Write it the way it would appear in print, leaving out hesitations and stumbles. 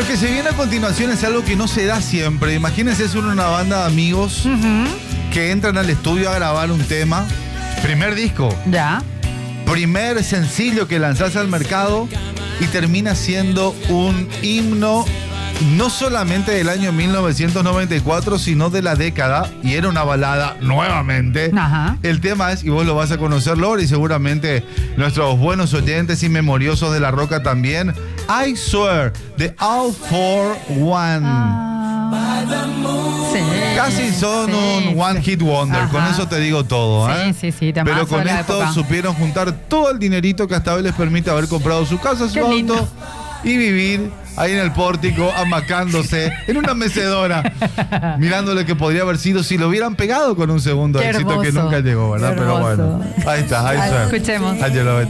Lo que se viene a continuación es algo que no se da siempre. Imagínense, es una banda de amigos que entran al estudio a grabar un tema. Primer disco. Ya. Primer sencillo que lanzás al mercado y termina siendo un himno no solamente del año 1994, sino de la década, y era una balada nuevamente. Ajá. El tema es, y vos lo vas a conocer, Lore, y seguramente nuestros buenos oyentes y memoriosos de La Roca también, I Swear, de All For One. Sí, Casi son un One Hit Wonder, con eso te digo todo. Sí, pero con esto supieron juntar todo el dinerito que hasta hoy les permite haber comprado su casa, su auto y vivir ahí en el pórtico, amacándose en una mecedora, mirando lo que podría haber sido si lo hubieran pegado con un segundo éxito que nunca llegó, ¿verdad? Pero bueno, ahí está, ahí suena. Escuchemos.